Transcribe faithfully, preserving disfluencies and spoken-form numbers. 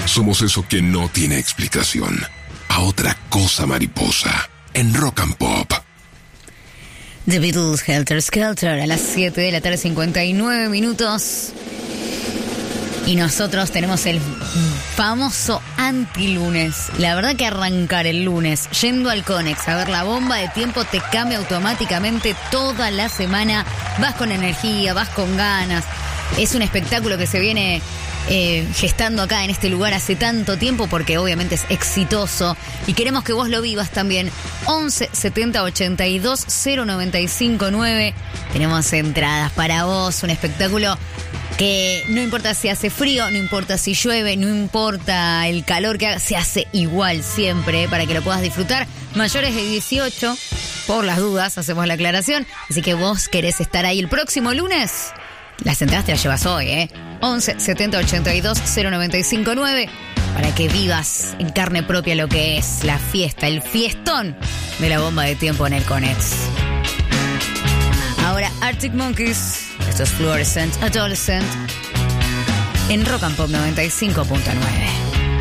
Somos eso que no tiene explicación. A otra cosa mariposa. En Rock and Pop. The Beatles, Helter Skelter, a las siete de la tarde, cincuenta y nueve minutos. Y nosotros tenemos el famoso antilunes. La verdad que arrancar el lunes yendo al Conex a ver la bomba de tiempo te cambia automáticamente toda la semana. Vas con energía, vas con ganas. Es un espectáculo que se viene eh, gestando acá en este lugar hace tanto tiempo porque obviamente es exitoso. Y queremos que vos lo vivas también. once setenta ochenta y dos cero noventa y cinco nueve. Tenemos entradas para vos. Un espectáculo que no importa si hace frío, no importa si llueve, no importa el calor que haga, se hace igual siempre, ¿eh? Para que lo puedas disfrutar. Mayores de dieciocho, por las dudas, hacemos la aclaración. Así que vos querés estar ahí el próximo lunes, las entradas te las llevas hoy, ¿eh? once setenta ochenta y dos cero noventa y cinco nueve, para que vivas en carne propia lo que es la fiesta, el fiestón de la bomba de tiempo en el Conex. Ahora Arctic Monkeys. Esto es Fluorescent Adolescent en Rock and Pop noventa y cinco punto nueve.